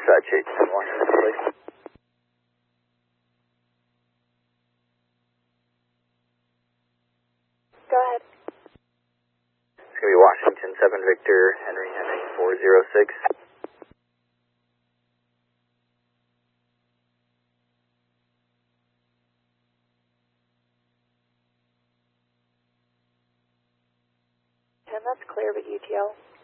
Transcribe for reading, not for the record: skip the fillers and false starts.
dispatch 810 Washington, please. Go ahead. It's going to be Washington 7 Victor, Henry 406. And that's clear, but UTL.